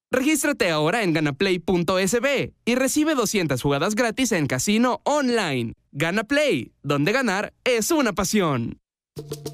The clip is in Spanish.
Regístrate ahora en ganaplay.sb y recibe 200 jugadas gratis en casino online. Gana Play, donde ganar es una pasión.